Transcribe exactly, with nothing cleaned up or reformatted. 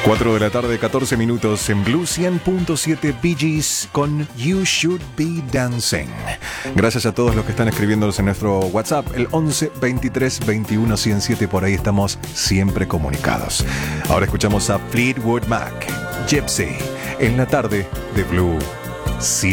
cuatro de la tarde, catorce minutos en Blue cien punto siete Bee Gees con You Should Be Dancing. Gracias a todos los que están escribiéndonos en nuestro WhatsApp, el once veintitrés veintiuno ciento siete, por ahí estamos siempre comunicados. Ahora escuchamos a Fleetwood Mac, Gypsy, en la tarde de Blue cien.